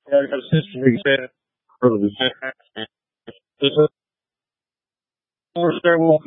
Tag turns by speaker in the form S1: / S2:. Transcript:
S1: Yeah, I got a sister big fan. Really. It's a more several